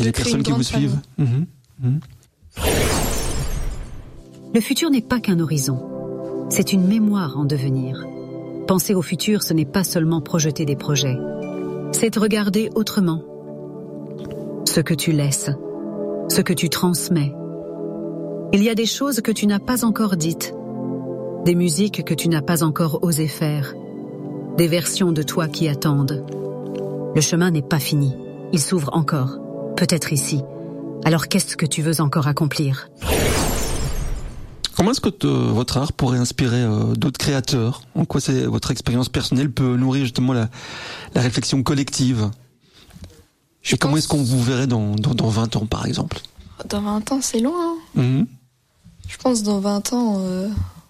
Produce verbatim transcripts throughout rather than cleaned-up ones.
Et les personnes qui vous suivent. Mmh. Mmh. Le futur n'est pas qu'un horizon. C'est une mémoire en devenir. Penser au futur, ce n'est pas seulement projeter des projets. C'est regarder autrement. Ce que tu laisses, ce que tu transmets. Il y a des choses que tu n'as pas encore dites, des musiques que tu n'as pas encore osé faire, des versions de toi qui attendent. Le chemin n'est pas fini, il s'ouvre encore, peut-être ici. Alors qu'est-ce que tu veux encore accomplir ? Comment est-ce que te, votre art pourrait inspirer euh, d'autres créateurs ? En quoi c'est, votre expérience personnelle peut nourrir justement la, la réflexion collective ? Je Et comment est-ce qu'on vous verrait dans, dans, dans vingt ans, par exemple ? Dans vingt ans, c'est loin. Hein. Mmh. Je pense dans vingt ans, euh...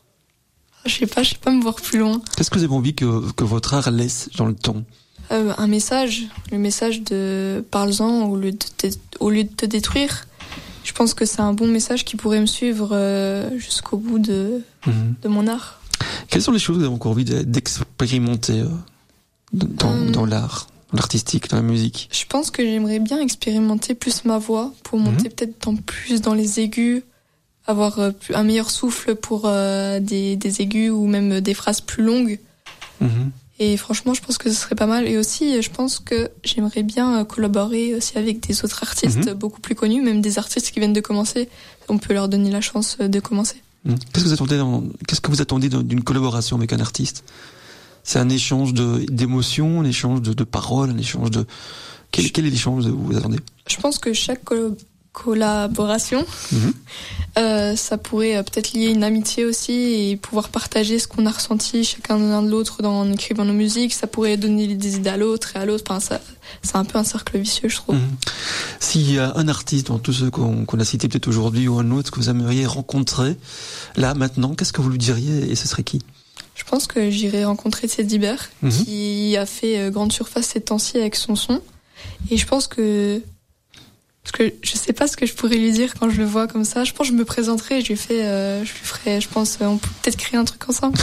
je sais pas, je sais pas me voir plus loin. Qu'est-ce que vous avez envie que, que votre art laisse dans le temps ? euh, Un message, le message de parle-en au lieu de te, au lieu de te détruire. Je pense que c'est un bon message qui pourrait me suivre euh, jusqu'au bout de, mmh. de mon art. Quelles sont les choses que vous avez encore envie d'expérimenter euh, dans, euh, dans l'art, dans l'artistique, dans la musique ? Je pense que j'aimerais bien expérimenter plus ma voix pour monter mmh. peut-être dans, plus dans les aigus, avoir euh, un meilleur souffle pour euh, des, des aigus ou même des phrases plus longues. Mmh. Et franchement, je pense que ce serait pas mal. Et aussi, je pense que j'aimerais bien collaborer aussi avec des autres artistes mmh. beaucoup plus connus, même des artistes qui viennent de commencer. On peut leur donner la chance de commencer. Mmh. Qu'est-ce que vous attendez dans, qu'est-ce que vous attendez d'une collaboration avec un artiste ? C'est un échange de, d'émotions, un échange de, de paroles, un échange de... Quel, je... quel est l'échange que vous attendez ? Je pense que chaque coll- collaboration, mmh. euh, ça pourrait euh, peut-être lier une amitié aussi et pouvoir partager ce qu'on a ressenti chacun l'un de l'autre dans, en écrivant nos musiques. Ça pourrait donner des idées à l'autre et à l'autre. Enfin, ça, c'est un peu un cercle vicieux, je trouve. Mmh. S'il y a un artiste dans tous ceux qu'on, qu'on a cités peut-être aujourd'hui ou un autre que vous aimeriez rencontrer, là, maintenant, qu'est-ce que vous lui diriez et ce serait qui ? Je pense que j'irai rencontrer Teddy Bear, mmh. qui a fait euh, grande surface ces temps-ci avec son son. Et je pense que... Parce que je sais pas ce que je pourrais lui dire quand je le vois comme ça. Je pense que je me présenterai, je lui fais, euh, je lui ferai, je pense, on peut peut-être créer un truc ensemble.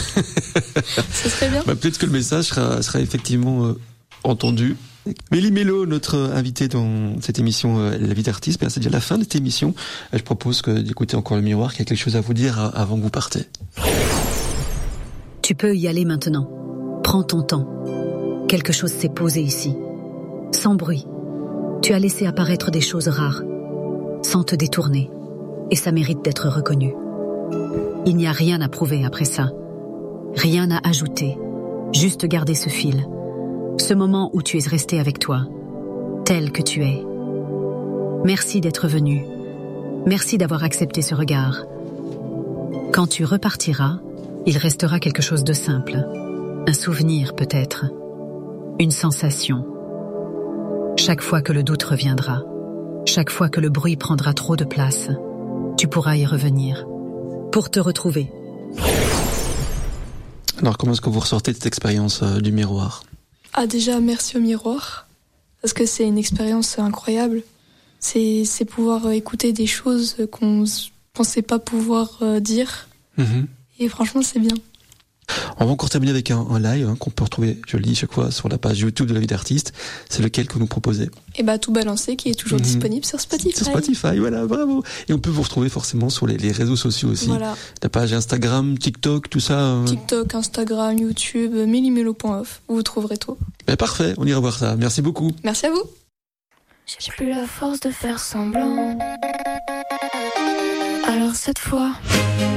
Ça serait bien. Bah, peut-être que le message sera, sera effectivement euh, entendu. Mélie Mello, notre invitée dans cette émission euh, La vie d'artiste, ben, c'est déjà la fin de cette émission. Je propose que d'écouter encore le miroir, qui a quelque chose à vous dire avant que vous partez. Tu peux y aller maintenant. Prends ton temps. Quelque chose s'est posé ici. Sans bruit. Tu as laissé apparaître des choses rares, sans te détourner, et ça mérite d'être reconnu. Il n'y a rien à prouver après ça, rien à ajouter, juste garder ce fil, ce moment où tu es resté avec toi, tel que tu es. Merci d'être venu, merci d'avoir accepté ce regard. Quand tu repartiras, il restera quelque chose de simple, un souvenir peut-être, une sensation. Chaque fois que le doute reviendra, chaque fois que le bruit prendra trop de place, tu pourras y revenir, pour te retrouver. Alors comment est-ce que vous ressortez de cette expérience euh, du miroir ? Ah déjà, merci au miroir, parce que c'est une expérience incroyable. C'est, c'est pouvoir écouter des choses qu'on pensait pas pouvoir euh, dire, mmh. et franchement c'est bien. On va encore terminer avec un, un live hein, qu'on peut retrouver, je le dis chaque fois, sur la page YouTube de La vie d'artiste. C'est lequel que vous nous proposez ? Et bah Tout balancer, qui est toujours mmh. disponible sur Spotify. Sur Spotify, voilà, bravo. Et on peut vous retrouver forcément sur les, les réseaux sociaux aussi. Voilà. La page Instagram, TikTok, tout ça. Euh... TikTok, Instagram, YouTube, mélie mello point off. Vous trouverez tout. Ben parfait, on ira voir ça. Merci beaucoup. Merci à vous. J'ai plus la force de faire semblant. Alors cette fois...